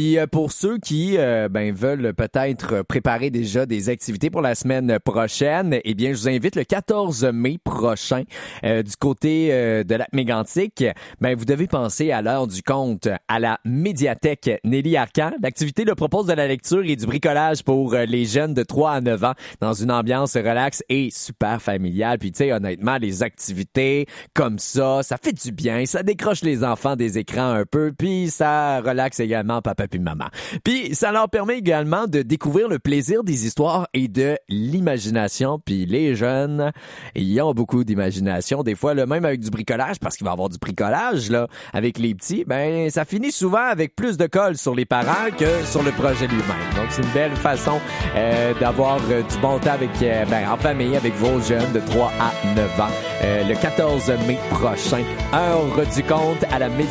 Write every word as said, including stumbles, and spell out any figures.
Puis euh, pour ceux qui euh, ben veulent peut-être préparer déjà des activités pour la semaine prochaine, eh bien je vous invite le quatorze mai prochain euh, du côté euh, de Lac Mégantic. Ben vous devez penser à l'heure du compte à la médiathèque Nelly Arcan. L'activité le propose de la lecture et du bricolage pour euh, les jeunes de trois à neuf ans dans une ambiance relaxe et super familiale. Puis tu sais honnêtement les activités comme ça, ça fait du bien, ça décroche les enfants des écrans un peu, puis ça relaxe également papa puis maman. Puis ça leur permet également de découvrir le plaisir des histoires et de l'imagination. Puis les jeunes, ils ont beaucoup d'imagination. Des fois, là, même avec du bricolage, parce qu'il va y avoir du bricolage là avec les petits, ben ça finit souvent avec plus de colle sur les parents que sur le projet lui-même. Donc c'est une belle façon euh, d'avoir euh, du bon temps avec, euh, ben, en famille avec vos jeunes de trois à neuf ans. Euh, le quatorze mai prochain, heure du compte à la médiathèque